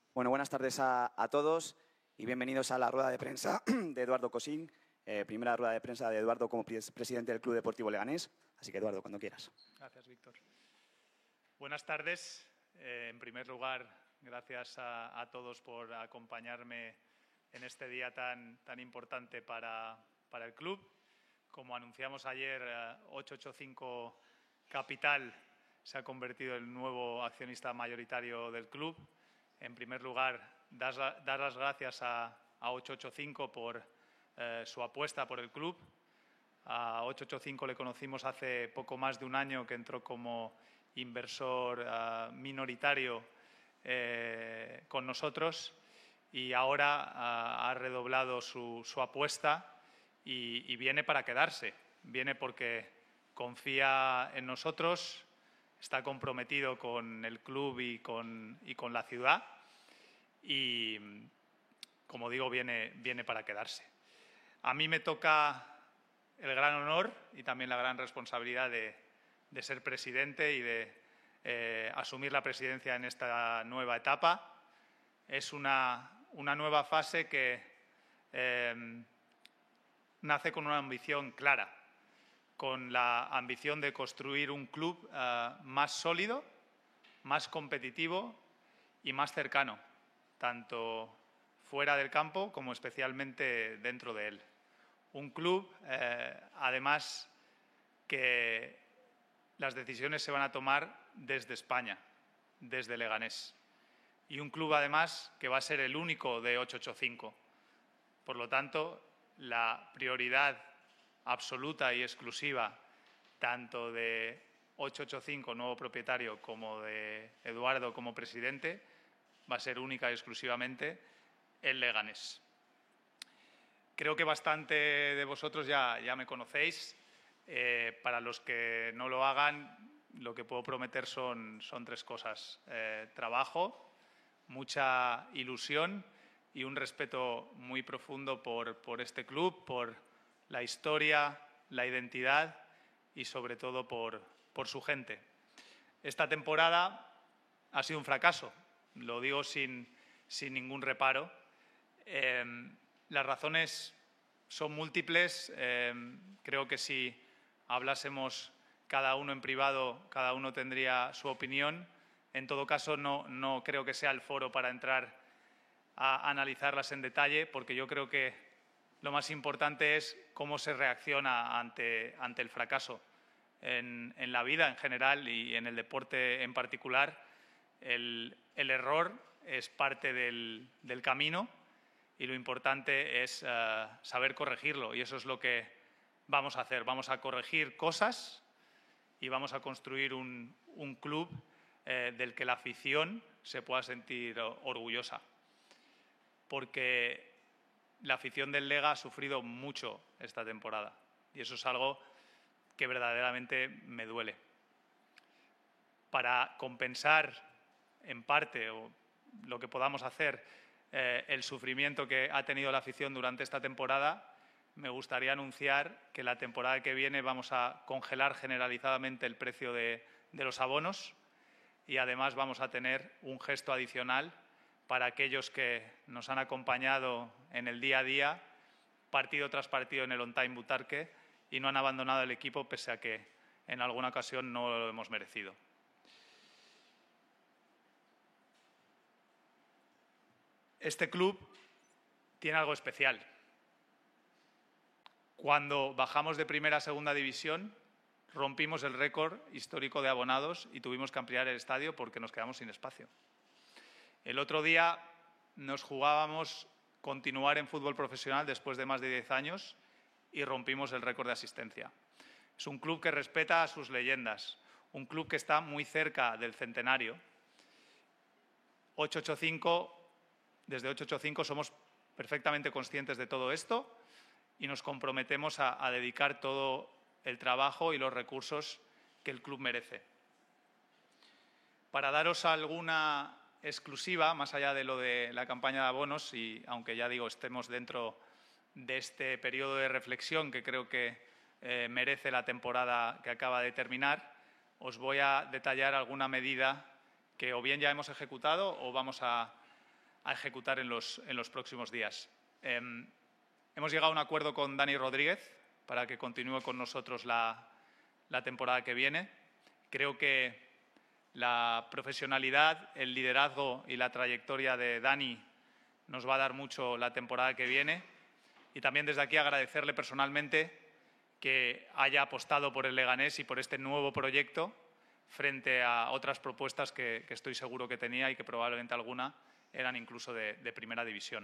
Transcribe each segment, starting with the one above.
Bueno, buenas tardes a todos y bienvenidos a la rueda de prensa de Eduardo Cosín, primera rueda de prensa de Eduardo como presidente del Club Deportivo Leganés. Así que, Eduardo, cuando quieras. Gracias, Víctor. Buenas tardes. En primer lugar, gracias a todos por acompañarme en este día tan importante para el club. Como anunciamos ayer, 885 Capital se ha convertido en el nuevo accionista mayoritario del club. En primer lugar, dar las gracias a 885 por su apuesta por el club. A 885 le conocimos hace poco más de un año, que entró como inversor minoritario con nosotros, y ahora ha redoblado su apuesta y viene para quedarse. Viene porque confía en nosotros, está comprometido con el club y con la ciudad y, como digo, viene para quedarse. A mí me toca el gran honor y también la gran responsabilidad de ser presidente y de asumir la presidencia en esta nueva etapa. Es una nueva fase que nace con una ambición clara, con la ambición de construir un club más sólido, más competitivo y más cercano, tanto fuera del campo como especialmente dentro de él. Un club, además, que las decisiones se van a tomar desde España, desde Leganés. Y un club, además, que va a ser el único de 885. Por lo tanto, la prioridad absoluta y exclusiva, tanto de 885, nuevo propietario, como de Eduardo como presidente, va a ser única y exclusivamente el Leganés. Creo que bastante de vosotros ya me conocéis. Para los que no lo hagan, lo que puedo prometer son tres cosas. Trabajo, mucha ilusión y un respeto muy profundo por este club, por la historia, la identidad y, sobre todo, por su gente. Esta temporada ha sido un fracaso, lo digo sin ningún reparo. Las razones son múltiples. Creo que si hablásemos cada uno en privado, cada uno tendría su opinión. En todo caso, no creo que sea el foro para entrar a analizarlas en detalle, porque yo creo que lo más importante es cómo se reacciona ante el fracaso. En la vida en general y en el deporte en particular, el error es parte del camino y lo importante es saber corregirlo, y eso es lo que vamos a hacer. Vamos a corregir cosas y vamos a construir un club del que la afición se pueda sentir orgullosa, porque la afición del Lega ha sufrido mucho esta temporada y eso es algo que verdaderamente me duele. Para compensar en parte, o lo que podamos hacer, el sufrimiento que ha tenido la afición durante esta temporada, me gustaría anunciar que la temporada que viene vamos a congelar generalizadamente el precio de los abonos, y además vamos a tener un gesto adicional para aquellos que nos han acompañado en el día a día, partido tras partido en el On Time Butarque, y no han abandonado el equipo pese a que en alguna ocasión no lo hemos merecido. Este club tiene algo especial. Cuando bajamos de primera a segunda división, rompimos el récord histórico de abonados y tuvimos que ampliar el estadio porque nos quedamos sin espacio. El otro día nos jugábamos continuar en fútbol profesional después de más de 10 años y rompimos el récord de asistencia. Es un club que respeta a sus leyendas, un club que está muy cerca del centenario. 885, desde 885 somos perfectamente conscientes de todo esto y nos comprometemos a dedicar todo el trabajo y los recursos que el club merece. Para daros alguna exclusiva, más allá de lo de la campaña de abonos, y aunque ya digo, estemos dentro de este periodo de reflexión que creo que merece la temporada que acaba de terminar, os voy a detallar alguna medida que o bien ya hemos ejecutado o vamos a a ejecutar en los próximos días. Hemos llegado a un acuerdo con Dani Rodríguez para que continúe con nosotros la temporada que viene. Creo que la profesionalidad, el liderazgo y la trayectoria de Dani nos va a dar mucho la temporada que viene. Y también desde aquí agradecerle personalmente que haya apostado por el Leganés y por este nuevo proyecto frente a otras propuestas que estoy seguro que tenía y que probablemente alguna eran incluso de primera división.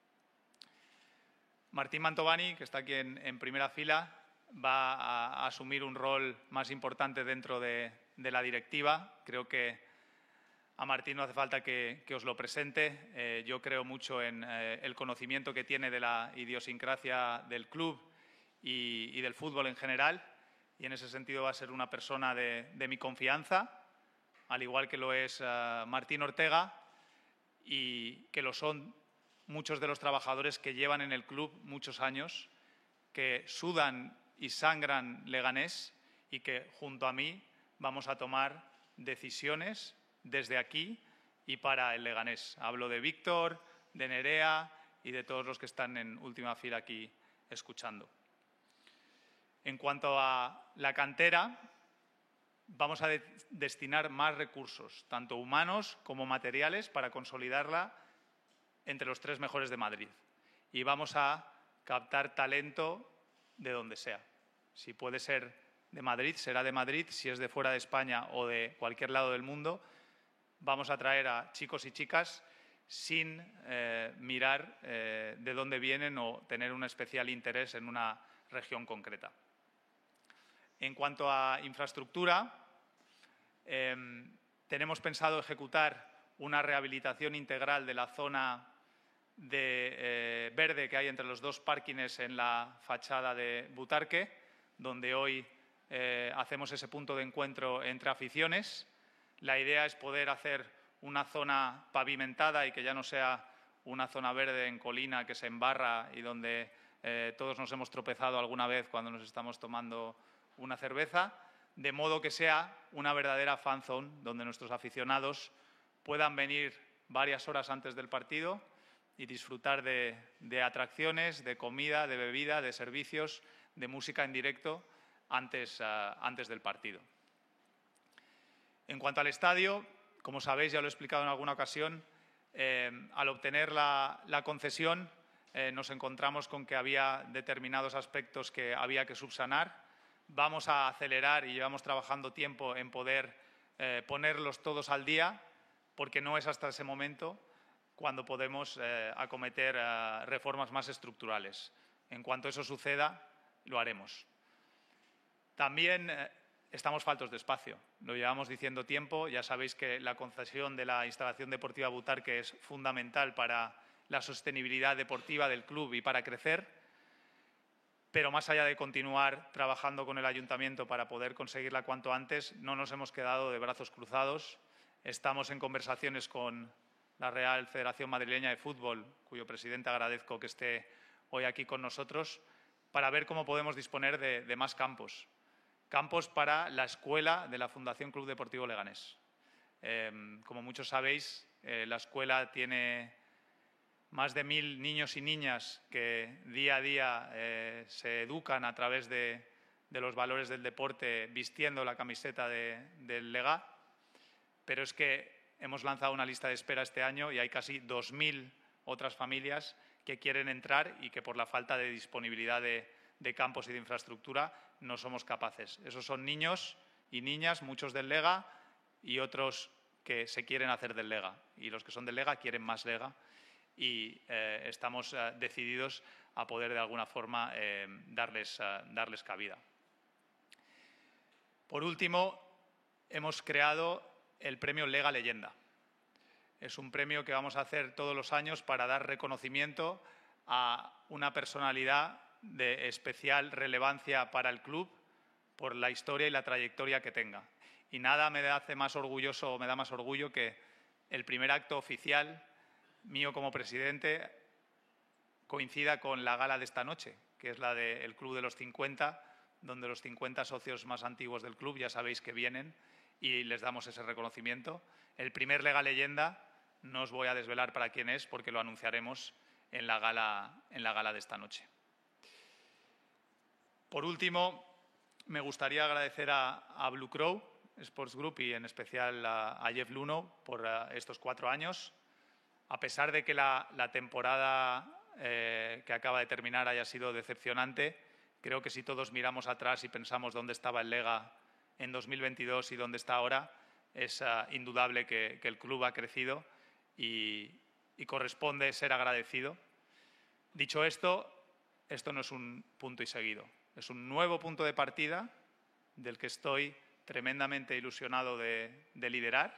Martín Mantovani, que está aquí en primera fila, va a asumir un rol más importante dentro de la directiva. Creo que a Martín no hace falta que os lo presente. Yo creo mucho en el conocimiento que tiene de la idiosincrasia del club y del fútbol en general, y en ese sentido va a ser una persona de mi confianza, al igual que lo es Martín Ortega y que lo son muchos de los trabajadores que llevan en el club muchos años, que sudan y sangran Leganés y que junto a mí vamos a tomar decisiones desde aquí y para el Leganés. Hablo de Víctor, de Nerea y de todos los que están en última fila aquí escuchando. En cuanto a la cantera, vamos a destinar más recursos, tanto humanos como materiales, para consolidarla entre los 3 mejores de Madrid. Y vamos a captar talento de donde sea. Si puede ser de Madrid, será de Madrid. Si es de fuera de España o de cualquier lado del mundo, vamos a traer a chicos y chicas sin mirar de dónde vienen o tener un especial interés en una región concreta. En cuanto a infraestructura, tenemos pensado ejecutar una rehabilitación integral de la zona de verde que hay entre los 2 parkings en la fachada de Butarque, donde hoy hacemos ese punto de encuentro entre aficiones. La idea es poder hacer una zona pavimentada y que ya no sea una zona verde en colina que se embarra y donde todos nos hemos tropezado alguna vez cuando nos estamos tomando una cerveza, de modo que sea una verdadera fan zone donde nuestros aficionados puedan venir varias horas antes del partido y disfrutar de atracciones, de comida, de bebida, de servicios, de música en directo antes del partido. En cuanto al estadio, como sabéis, ya lo he explicado en alguna ocasión, al obtener la concesión nos encontramos con que había determinados aspectos que había que subsanar. Vamos a acelerar y llevamos trabajando tiempo en poder ponerlos todos al día, porque no es hasta ese momento cuando podemos acometer reformas más estructurales. En cuanto eso suceda, lo haremos. También estamos faltos de espacio. Lo llevamos diciendo tiempo. Ya sabéis que la concesión de la instalación deportiva Butarque es fundamental para la sostenibilidad deportiva del club y para crecer. Pero más allá de continuar trabajando con el Ayuntamiento para poder conseguirla cuanto antes, no nos hemos quedado de brazos cruzados. Estamos en conversaciones con la Real Federación Madrileña de Fútbol, cuyo presidente agradezco que esté hoy aquí con nosotros, para ver cómo podemos disponer de más campos. Campos para la escuela de la Fundación Club Deportivo Leganés. Como muchos sabéis, la escuela tiene más de 1000 niños y niñas que día a día se educan a través de los valores del deporte vistiendo la camiseta del Lega, pero es que hemos lanzado una lista de espera este año y hay casi 2000 otras familias que quieren entrar y que por la falta de disponibilidad de campos y de infraestructura no somos capaces. Esos son niños y niñas, muchos del Lega y otros que se quieren hacer del Lega. Y los que son del Lega quieren más Lega. Y estamos decididos a poder de alguna forma darles cabida. Por último, hemos creado el premio Lega Leyenda. Es un premio que vamos a hacer todos los años para dar reconocimiento a una personalidad de especial relevancia para el club por la historia y la trayectoria que tenga. Y nada me hace más orgulloso o me da más orgullo que el primer acto oficial mío como presidente coincida con la gala de esta noche, que es la del Club de los 50, donde los 50 socios más antiguos del club ya sabéis que vienen y les damos ese reconocimiento. El primer Lega Leyenda No os voy a desvelar para quién es porque lo anunciaremos en la gala de esta noche. Por último, me gustaría agradecer a Blue Crow Sports Group y en especial a Jeff Luhnow por estos 4 años. A pesar de que la temporada que acaba de terminar haya sido decepcionante, creo que si todos miramos atrás y pensamos dónde estaba el Lega en 2022 y dónde está ahora, es indudable que el club ha crecido y corresponde ser agradecido. Dicho esto, esto no es un punto y seguido. Es un nuevo punto de partida del que estoy tremendamente ilusionado de liderar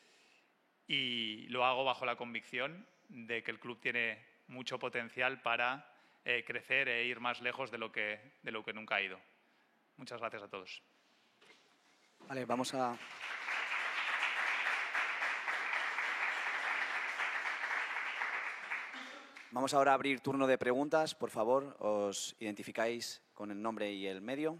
y lo hago bajo la convicción de que el club tiene mucho potencial para crecer e ir más lejos de lo que nunca ha ido. Muchas gracias a todos. Vale, Vamos ahora a abrir turno de preguntas. Por favor, os identificáis con el nombre y el medio.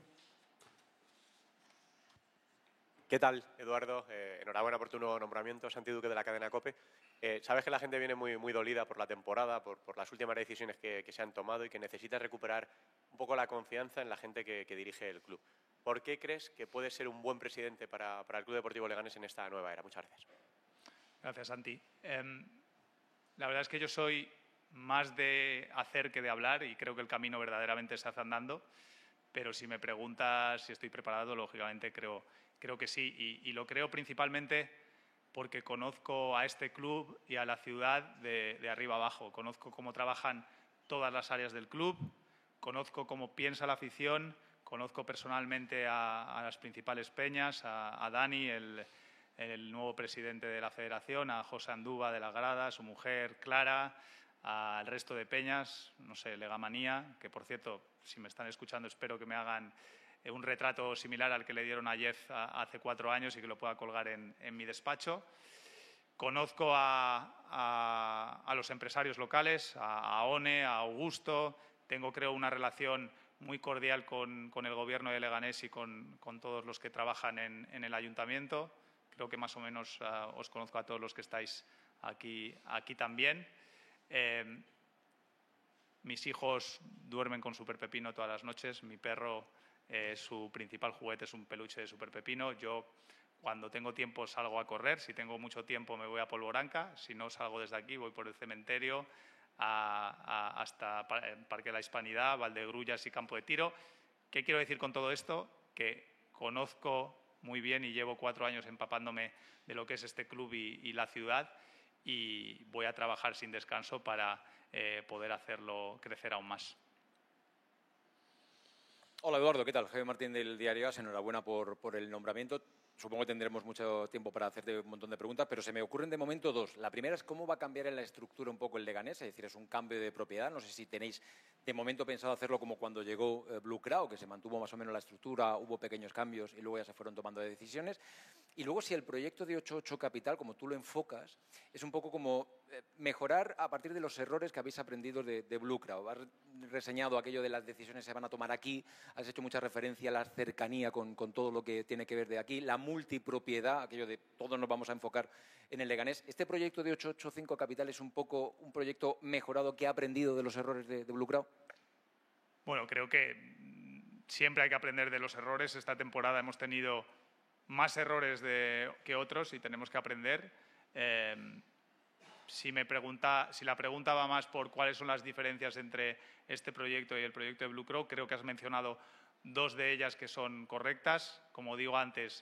¿Qué tal, Eduardo? Enhorabuena por tu nuevo nombramiento, Santi Duque de la cadena COPE. Sabes que la gente viene muy dolida por la temporada, por las últimas decisiones que se han tomado y que necesita recuperar un poco la confianza en la gente que dirige el club. ¿Por qué crees que puede ser un buen presidente para el Club Deportivo Leganés en esta nueva era? Muchas gracias. Gracias, Santi. La verdad es que yo soy más de hacer que de hablar y creo que el camino verdaderamente se hace andando, pero si me preguntas si estoy preparado, lógicamente creo que sí, y lo creo principalmente porque conozco a este club y a la ciudad de arriba abajo. Conozco cómo trabajan todas las áreas del club, conozco cómo piensa la afición, conozco personalmente a las principales peñas, a Dani, el nuevo presidente de la federación, a José Andúba de la Grada, a su mujer Clara, al resto de peñas, no sé, Legamanía, que por cierto, si me están escuchando, espero que me hagan un retrato similar al que le dieron a Jeff hace 4 años y que lo pueda colgar en mi despacho. Conozco a los empresarios locales, a ONE, a Augusto. Tengo, creo, una relación muy cordial con el Gobierno de Leganés y con todos los que trabajan en el Ayuntamiento. Creo que más o menos os conozco a todos los que estáis aquí también. Mis hijos duermen con Super Pepino todas las noches. Mi perro, su principal juguete es un peluche de Super Pepino. Yo, cuando tengo tiempo, salgo a correr. Si tengo mucho tiempo, me voy a Polvoranca. Si no, salgo desde aquí, voy por el cementerio hasta Parque de la Hispanidad, Valdegrullas y Campo de Tiro. ¿Qué quiero decir con todo esto? Que conozco muy bien y llevo 4 años empapándome de lo que es este club y la ciudad, y voy a trabajar sin descanso para poder hacerlo crecer aún más. Hola Eduardo, ¿qué tal? Javier Martín del Diario AS, enhorabuena por el nombramiento. Supongo que tendremos mucho tiempo para hacerte un montón de preguntas, pero se me ocurren de momento 2. La primera es cómo va a cambiar en la estructura un poco el Leganés, es decir, es un cambio de propiedad. No sé si tenéis de momento pensado hacerlo como cuando llegó Blue Crow, que se mantuvo más o menos la estructura, hubo pequeños cambios y luego ya se fueron tomando decisiones. Y luego si el proyecto de 8-8 Capital, como tú lo enfocas, es un poco como mejorar a partir de los errores que habéis aprendido de Blue Crow. Has reseñado aquello de las decisiones se van a tomar aquí, has hecho mucha referencia a la cercanía con todo lo que tiene que ver de aquí, la multipropiedad, aquello de todos nos vamos a enfocar en el Leganés. ¿Este proyecto de 885 Capital es un poco un proyecto mejorado que ha aprendido de los errores de Blue Crow? Bueno, creo que siempre hay que aprender de los errores. Esta temporada hemos tenido más errores que otros y tenemos que aprender. Si la pregunta va más por cuáles son las diferencias entre este proyecto y el proyecto de Blue Crow, creo que has mencionado 2 de ellas que son correctas. Como digo antes,